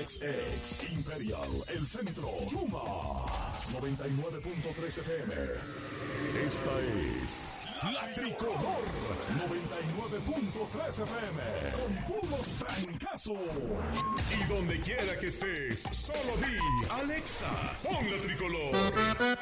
XX Imperial, El Centro, Chuma, 99.3 FM. Esta es La Tricolor, 99.3 FM, con puros trancazos. Y donde quiera que estés, solo di, Alexa, pon La Tricolor.